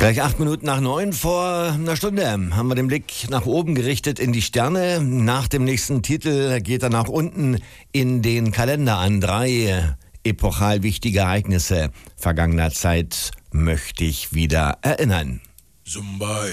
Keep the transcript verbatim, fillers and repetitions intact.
Gleich acht Minuten nach neun. Vor einer Stunde haben wir den Blick nach oben gerichtet in die Sterne. Nach dem nächsten Titel geht er nach unten in den Kalender an. Drei epochal wichtige Ereignisse vergangener Zeit möchte ich wieder erinnern. Zumbai.